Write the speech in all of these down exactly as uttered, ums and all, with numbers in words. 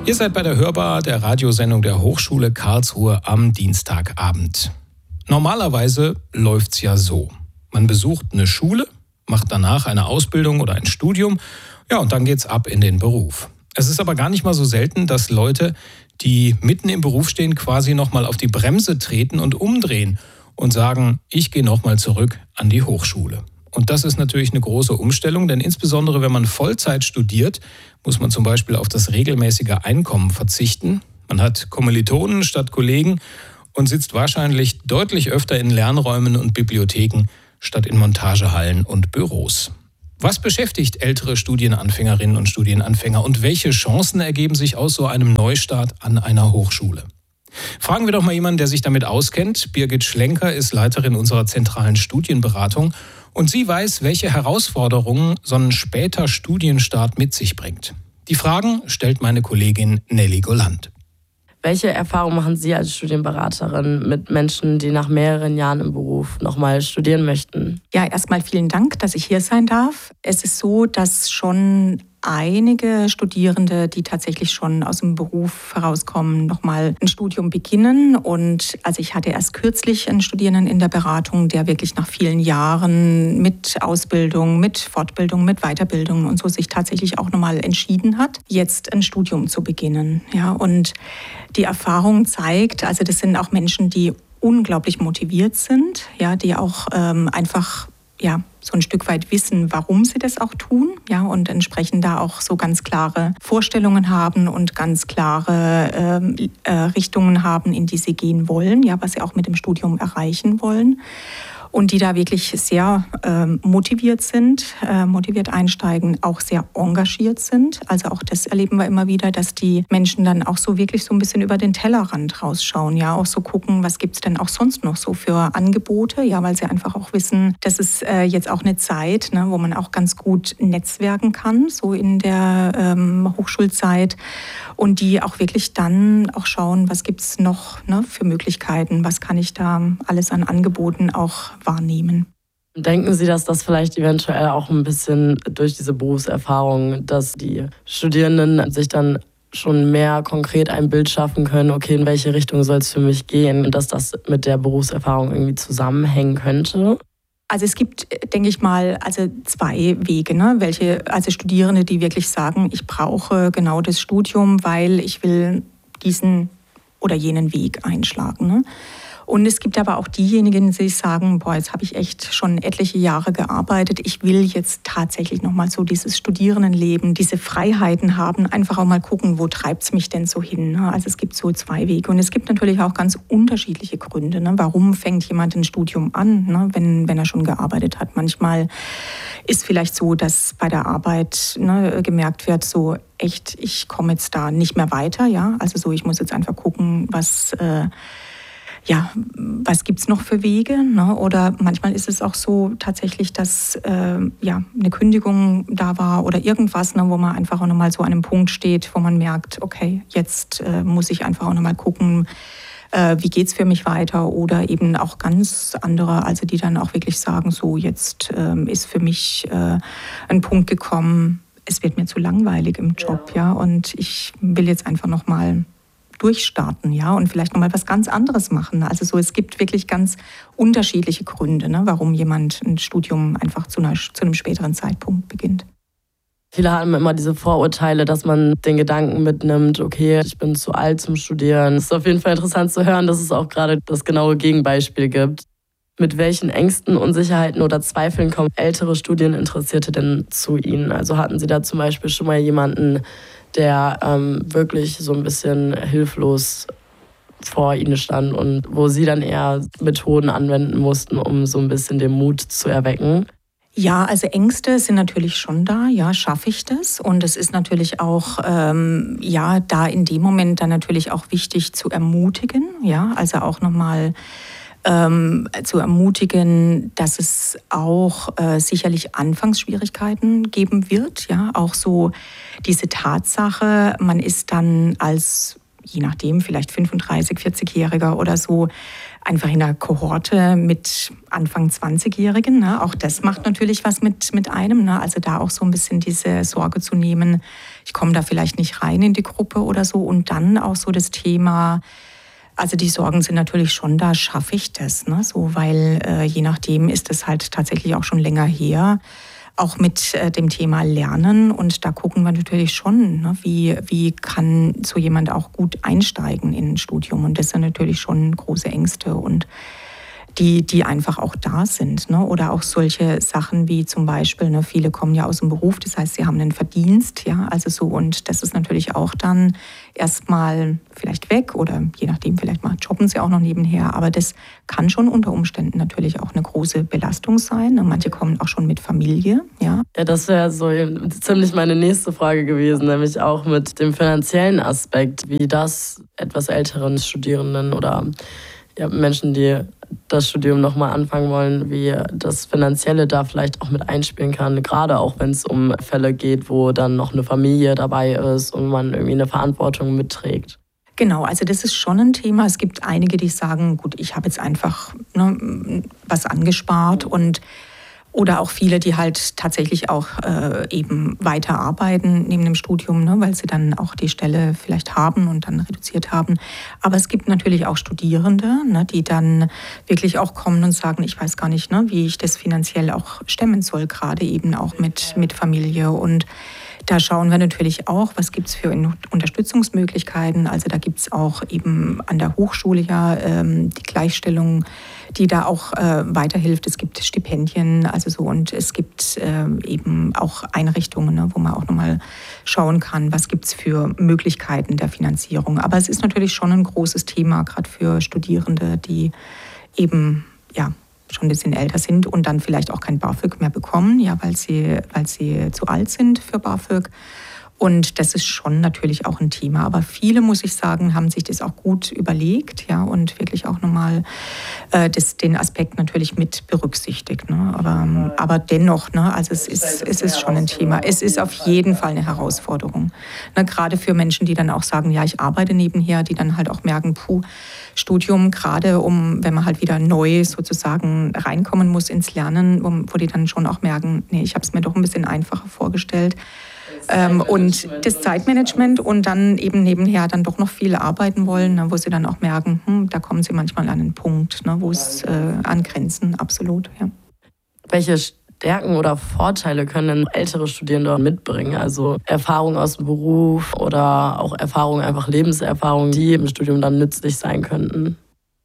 Ihr seid bei der Hörbar, der Radiosendung der Hochschule Karlsruhe am Dienstagabend. Normalerweise läuft's ja so. Man besucht eine Schule, macht danach eine Ausbildung oder ein Studium, ja, und dann geht's ab in den Beruf. Es ist aber gar nicht mal so selten, dass Leute, die mitten im Beruf stehen, quasi nochmal auf die Bremse treten und umdrehen und sagen, ich gehe nochmal zurück an die Hochschule. Und das ist natürlich eine große Umstellung, denn insbesondere wenn man Vollzeit studiert, muss man zum Beispiel auf das regelmäßige Einkommen verzichten. Man hat Kommilitonen statt Kollegen und sitzt wahrscheinlich deutlich öfter in Lernräumen und Bibliotheken statt in Montagehallen und Büros. Was beschäftigt ältere Studienanfängerinnen und Studienanfänger und welche Chancen ergeben sich aus so einem Neustart an einer Hochschule? Fragen wir doch mal jemanden, der sich damit auskennt. Birgit Schlenker ist Leiterin unserer zentralen Studienberatung und sie weiß, welche Herausforderungen so ein später Studienstart mit sich bringt. Die Fragen stellt meine Kollegin Nelly Golland. Welche Erfahrungen machen Sie als Studienberaterin mit Menschen, die nach mehreren Jahren im Beruf nochmal studieren möchten? Ja, erstmal vielen Dank, dass ich hier sein darf. Es ist so, dass schon einige Studierende, die tatsächlich schon aus dem Beruf herauskommen, nochmal ein Studium beginnen. Und also ich hatte erst kürzlich einen Studierenden in der Beratung, der wirklich nach vielen Jahren mit Ausbildung, mit Fortbildung, mit Weiterbildung und so sich tatsächlich auch nochmal entschieden hat, jetzt ein Studium zu beginnen. Ja, und die Erfahrung zeigt, also das sind auch Menschen, die unglaublich motiviert sind, ja, die auch ähm, einfach ja, so ein Stück weit wissen, warum sie das auch tun, ja, und entsprechend da auch so ganz klare Vorstellungen haben und ganz klare ähm, äh, Richtungen haben, in die sie gehen wollen, ja, was sie auch mit dem Studium erreichen wollen. Und die da wirklich sehr ähm, motiviert sind, äh, motiviert einsteigen, auch sehr engagiert sind. Also auch das erleben wir immer wieder, dass die Menschen dann auch so wirklich so ein bisschen über den Tellerrand rausschauen, ja, auch so gucken, was gibt's denn auch sonst noch so für Angebote, ja, weil sie einfach auch wissen, das ist äh, jetzt auch eine Zeit, ne, wo man auch ganz gut netzwerken kann, so in der ähm, Hochschulzeit, und die auch wirklich dann auch schauen, was gibt's noch, ne, für Möglichkeiten, was kann ich da alles an Angeboten auch wahrnehmen. Denken Sie, dass das vielleicht eventuell auch ein bisschen durch diese Berufserfahrung, dass die Studierenden sich dann schon mehr konkret ein Bild schaffen können, okay, in welche Richtung soll es für mich gehen, und dass das mit der Berufserfahrung irgendwie zusammenhängen könnte? Also es gibt, denke ich mal, also zwei Wege, ne? Welche, also Studierende, die wirklich sagen, ich brauche genau das Studium, weil ich will diesen oder jenen Weg einschlagen, ne? Und es gibt aber auch diejenigen, die sagen, boah, jetzt habe ich echt schon etliche Jahre gearbeitet. Ich will jetzt tatsächlich nochmal so dieses Studierendenleben, diese Freiheiten haben, einfach auch mal gucken, wo treibt es mich denn so hin. Also es gibt so zwei Wege. Und es gibt natürlich auch ganz unterschiedliche Gründe. Ne? Warum fängt jemand ein Studium an, ne? wenn, wenn er schon gearbeitet hat? Manchmal ist vielleicht so, dass bei der Arbeit, ne, gemerkt wird, so echt, ich komme jetzt da nicht mehr weiter. Ja? Also so, ich muss jetzt einfach gucken, was... Äh, Ja, was gibt's noch für Wege? Ne? Oder manchmal ist es auch so tatsächlich, dass äh, ja, eine Kündigung da war oder irgendwas, ne, wo man einfach auch nochmal so an einem Punkt steht, wo man merkt, okay, jetzt äh, muss ich einfach auch nochmal gucken, äh, wie geht's für mich weiter? Oder eben auch ganz andere, also die dann auch wirklich sagen, so jetzt äh, ist für mich äh, ein Punkt gekommen, es wird mir zu langweilig im Job, ja, ja, und ich will jetzt einfach nochmal durchstarten, ja, und vielleicht nochmal was ganz anderes machen. Also so, es gibt wirklich ganz unterschiedliche Gründe, ne, warum jemand ein Studium einfach zu, einer, zu einem späteren Zeitpunkt beginnt. Viele haben immer diese Vorurteile, dass man den Gedanken mitnimmt, okay, ich bin zu alt zum Studieren. Es ist auf jeden Fall interessant zu hören, dass es auch gerade das genaue Gegenbeispiel gibt. Mit welchen Ängsten, Unsicherheiten oder Zweifeln kommen ältere Studieninteressierte denn zu Ihnen? Also hatten Sie da zum Beispiel schon mal jemanden, der ähm, wirklich so ein bisschen hilflos vor Ihnen stand und wo Sie dann eher Methoden anwenden mussten, um so ein bisschen den Mut zu erwecken? Ja, also Ängste sind natürlich schon da. Ja, schaffe ich das? Und es ist natürlich auch, ähm, ja, da in dem Moment dann natürlich auch wichtig zu ermutigen. Ja, also auch nochmal ähm, zu ermutigen, dass es auch äh, sicherlich Anfangsschwierigkeiten geben wird. Ja, auch so diese Tatsache, man ist dann als je nachdem, vielleicht fünfunddreißig-, vierzig-Jähriger oder so, einfach in einer Kohorte mit Anfang zwanzigjährigen. Ne? Auch das macht natürlich was mit, mit einem. Ne? Also da auch so ein bisschen diese Sorge zu nehmen, ich komme da vielleicht nicht rein in die Gruppe oder so. Und dann auch so das Thema, also die Sorgen sind natürlich schon da, schaffe ich das? Ne? So, weil äh, je nachdem ist es halt tatsächlich auch schon länger her. Auch mit äh, dem Thema Lernen. Und da gucken wir natürlich schon, ne, wie, wie kann so jemand auch gut einsteigen in ein Studium. Und das sind natürlich schon große Ängste und die, die einfach auch da sind. Ne? Oder auch solche Sachen wie zum Beispiel, ne, viele kommen ja aus dem Beruf, das heißt, sie haben einen Verdienst, ja, also so, und das ist natürlich auch dann erstmal vielleicht weg oder je nachdem, vielleicht mal jobben sie auch noch nebenher, aber das kann schon unter Umständen natürlich auch eine große Belastung sein. Ne? Manche kommen auch schon mit Familie, ja. Ja, das wäre so ziemlich meine nächste Frage gewesen, nämlich auch mit dem finanziellen Aspekt, wie das etwas älteren Studierenden oder ja, Menschen, die das Studium nochmal anfangen wollen, wie das Finanzielle da vielleicht auch mit einspielen kann, gerade auch wenn es um Fälle geht, wo dann noch eine Familie dabei ist und man irgendwie eine Verantwortung mitträgt. Genau, also das ist schon ein Thema. Es gibt einige, die sagen, gut, ich habe jetzt einfach ne, was angespart und oder auch viele, die halt tatsächlich auch äh, eben weiterarbeiten neben dem Studium, ne, weil sie dann auch die Stelle vielleicht haben und dann reduziert haben. Aber es gibt natürlich auch Studierende, ne, die dann wirklich auch kommen und sagen, ich weiß gar nicht, ne, wie ich das finanziell auch stemmen soll, gerade eben auch mit, mit Familie. Und da schauen wir natürlich auch, was gibt es für Unterstützungsmöglichkeiten. Also da gibt es auch eben an der Hochschule ja ähm, die Gleichstellung, die da auch äh, weiterhilft. Es gibt Stipendien, also so, und es gibt äh, eben auch Einrichtungen, ne, wo man auch nochmal schauen kann, was gibt es für Möglichkeiten der Finanzierung. Aber es ist natürlich schon ein großes Thema, gerade für Studierende, die eben ja schon ein bisschen älter sind und dann vielleicht auch kein BAföG mehr bekommen, ja, weil sie, weil sie zu alt sind für BAföG. Und das ist schon natürlich auch ein Thema. Aber viele, muss ich sagen, haben sich das auch gut überlegt, ja, und wirklich auch nochmal äh, das, den Aspekt natürlich mit berücksichtigt. Ne? Aber, aber dennoch, ne, also es ist, es ist schon ein Thema. Es ist auf jeden Fall eine Herausforderung. Ne? Gerade für Menschen, die dann auch sagen, ja, ich arbeite nebenher, die dann halt auch merken, puh, Studium, gerade um, wenn man halt wieder neu sozusagen reinkommen muss ins Lernen, wo die dann schon auch merken, nee, ich habe es mir doch ein bisschen einfacher vorgestellt. Ähm, und das Zeitmanagement und dann eben nebenher dann doch noch viel arbeiten wollen, ne, wo sie dann auch merken, hm, da kommen sie manchmal an einen Punkt, ne, wo es äh, an Grenzen, absolut. Ja. Welche Stärken oder Vorteile können ältere Studierende mitbringen? Also Erfahrung aus dem Beruf oder auch Erfahrung, einfach Lebenserfahrung, die im Studium dann nützlich sein könnten?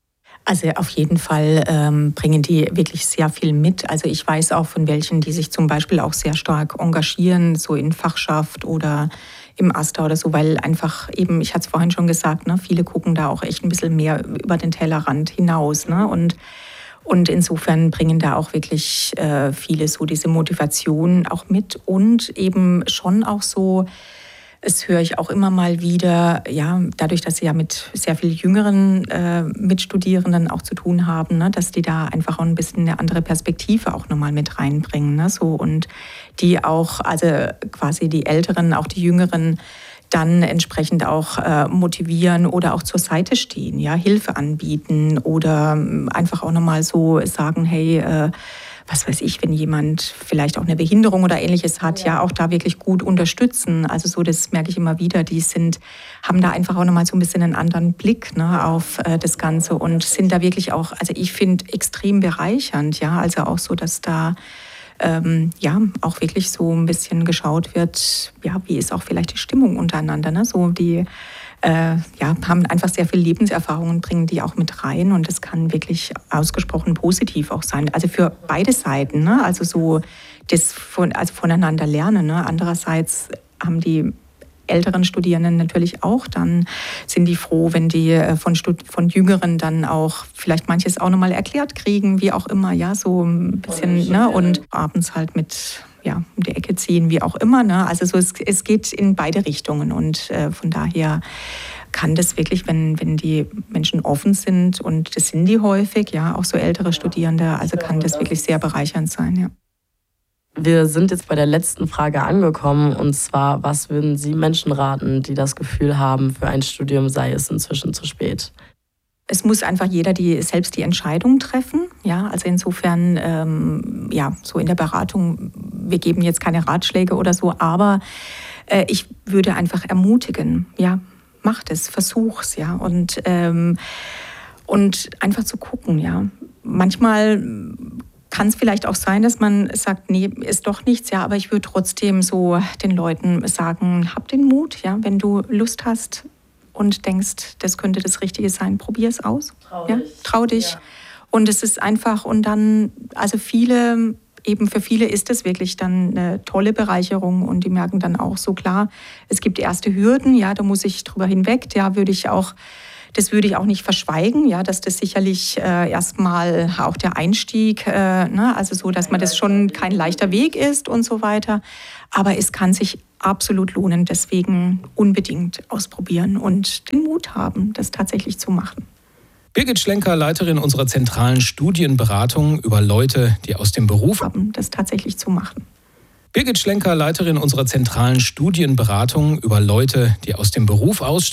Also auf jeden Fall ähm, bringen die wirklich sehr viel mit. Also ich weiß auch von welchen, die sich zum Beispiel auch sehr stark engagieren, so in Fachschaft oder im AStA oder so, weil einfach eben, ich hatte es vorhin schon gesagt, ne, viele gucken da auch echt ein bisschen mehr über den Tellerrand hinaus. Ne, und Und insofern bringen da auch wirklich äh, viele so diese Motivation auch mit und eben schon auch so, es höre ich auch immer mal wieder, ja, dadurch, dass sie ja mit sehr viel jüngeren äh, Mitstudierenden auch zu tun haben, ne, dass die da einfach auch ein bisschen eine andere Perspektive auch nochmal mit reinbringen. Ne, so, und die auch, also quasi die Älteren, auch die Jüngeren, dann entsprechend auch äh, motivieren oder auch zur Seite stehen, ja, Hilfe anbieten oder einfach auch nochmal so sagen, hey, äh, was weiß ich, wenn jemand vielleicht auch eine Behinderung oder Ähnliches hat, ja, ja auch da wirklich gut unterstützen. Also so, das merke ich immer wieder, die sind, haben da einfach auch nochmal so ein bisschen einen anderen Blick, ne, auf äh, das Ganze und sind da wirklich auch, also ich finde, extrem bereichernd, ja, also auch so, dass da Ähm, ja, auch wirklich so ein bisschen geschaut wird, ja, wie ist auch vielleicht die Stimmung untereinander, ne? So die äh, ja, haben einfach sehr viel Lebenserfahrungen, bringen die auch mit rein und das kann wirklich ausgesprochen positiv auch sein. Also für beide Seiten, ne? Also so das von, also voneinander lernen, ne? Andererseits haben die älteren Studierenden natürlich auch, dann sind die froh, wenn die von, Stud- von Jüngeren dann auch vielleicht manches auch nochmal erklärt kriegen, wie auch immer, ja, so ein bisschen, ne, und abends halt mit, ja, um die Ecke ziehen, wie auch immer, ne, also so, es, es geht in beide Richtungen und äh, von daher kann das wirklich, wenn, wenn die Menschen offen sind und das sind die häufig, ja, auch so ältere Studierende, also kann das wirklich sehr bereichernd sein, ja. Wir sind jetzt bei der letzten Frage angekommen, und zwar, was würden Sie Menschen raten, die das Gefühl haben, für ein Studium sei es inzwischen zu spät? Es muss einfach jeder die, selbst die Entscheidung treffen. Ja, also insofern, ähm, ja, so in der Beratung, wir geben jetzt keine Ratschläge oder so, aber äh, ich würde einfach ermutigen, ja, macht es, versuch's, ja, und, ähm, und einfach zu gucken, ja. Manchmal kann es vielleicht auch sein, dass man sagt, nee, ist doch nichts, ja, aber ich würde trotzdem so den Leuten sagen, hab den Mut, ja, wenn du Lust hast und denkst, das könnte das Richtige sein, probier es aus. Trau ja? dich. Trau dich. Ja. Und es ist einfach, und dann, also viele, eben für viele ist es wirklich dann eine tolle Bereicherung und die merken dann auch so, klar, es gibt erste Hürden, ja, da muss ich drüber hinweg, ja, würde ich auch Das würde ich auch nicht verschweigen, ja, dass das sicherlich äh, erstmal auch der Einstieg, äh, ne, also so, dass man das schon kein leichter Weg ist und so weiter. Aber es kann sich absolut lohnen, deswegen unbedingt ausprobieren und den Mut haben, das tatsächlich zu machen. Birgit Schlenker, Leiterin unserer zentralen Studienberatung über Leute, die aus dem Beruf haben, das tatsächlich zu machen. Birgit Schlenker, Leiterin unserer zentralen Studienberatung über Leute, die aus dem Beruf aussteigen.